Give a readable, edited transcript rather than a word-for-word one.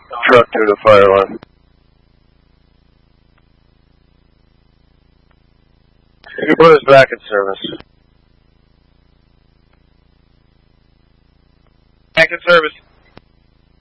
Truck to the fire line. You put us back in service. Back in service.